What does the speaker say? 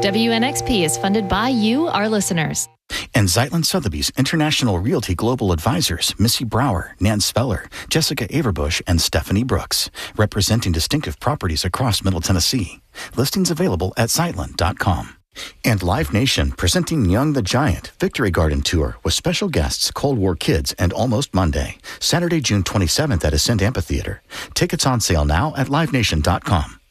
WNXP is funded by you, our listeners. And Zeitlin Sotheby's International Realty Global Advisors, Missy Brower, Nan Speller, Jessica Averbush, and Stephanie Brooks, representing distinctive properties across Middle Tennessee. Listings available at Zeitlin.com. And Live Nation, presenting Young the Giant Victory Garden Tour with special guests Cold War Kids and Almost Monday, Saturday, June 27th at Ascend Amphitheater. Tickets on sale now at LiveNation.com.